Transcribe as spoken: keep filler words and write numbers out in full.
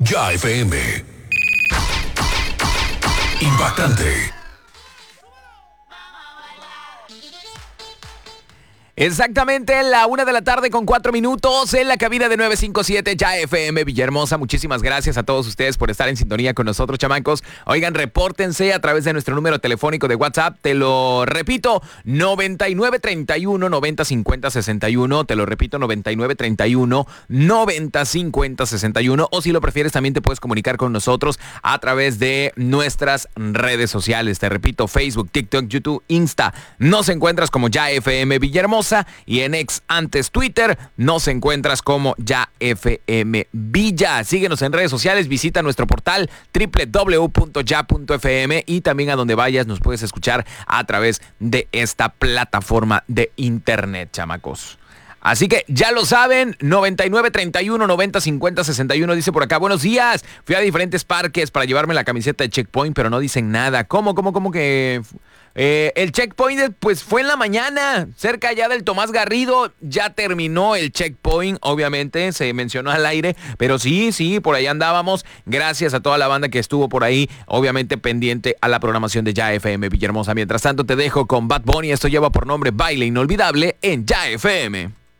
Ya F M. Impactante. Exactamente, la una de la tarde con cuatro minutos en la cabina de nueve cinco siete Ya F M Villahermosa. Muchísimas gracias a todos ustedes por estar en sintonía con nosotros, chamacos. Oigan, repórtense a través de nuestro número telefónico de WhatsApp. Te lo repito, noventa y nueve treinta y uno noventa cincuenta sesenta y uno. Te lo repito, noventa y nueve treinta y uno noventa cincuenta sesenta y uno. O si lo prefieres, también te puedes comunicar con nosotros a través de nuestras redes sociales. Te repito, Facebook, TikTok, YouTube, Insta. Nos encuentras como Ya F M Villahermosa. Y en ex, antes Twitter, nos encuentras como Ya F M Villa. Síguenos en redes sociales, visita nuestro portal doble u doble u doble u punto ya punto f m y también a donde vayas nos puedes escuchar a través de esta plataforma de internet, chamacos. Así que ya lo saben, noventa y nueve treinta y uno noventa cincuenta sesenta y uno dice por acá, buenos días, fui a diferentes parques para llevarme la camiseta de Checkpoint, pero no dicen nada. ¿Cómo, cómo, cómo que...? Eh, el Checkpoint pues fue en la mañana, cerca ya del Tomás Garrido, ya terminó el Checkpoint, obviamente se mencionó al aire, pero sí, sí, por ahí andábamos, gracias a toda la banda que estuvo por ahí, obviamente pendiente a la programación de Ya F M Villahermosa. Mientras tanto te dejo con Bad Bunny, esto lleva por nombre Baile Inolvidable en Ya F M.